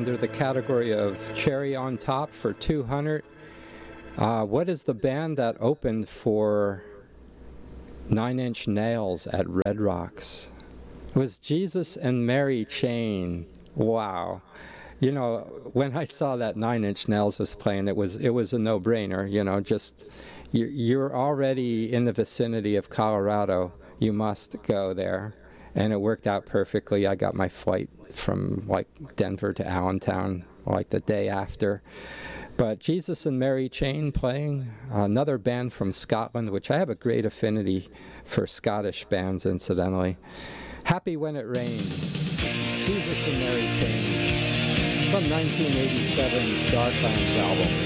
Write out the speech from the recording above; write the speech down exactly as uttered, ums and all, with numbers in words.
under the category of Cherry on Top for two hundred. Uh, what is the band that opened for Nine Inch Nails at Red Rocks? It was Jesus and Mary Chain. Wow. You know, when I saw that Nine Inch Nails was playing, it was it was a no-brainer. You know, just you're, you're already in the vicinity of Colorado. You must go there. And it worked out perfectly. I got my flight from like Denver to Allentown like the day after. But Jesus and Mary Chain playing, another band from Scotland, which I have a great affinity for Scottish bands, incidentally. Happy When It Rains. This is Jesus and Mary Chain from nineteen eighty-seven's Darklands album.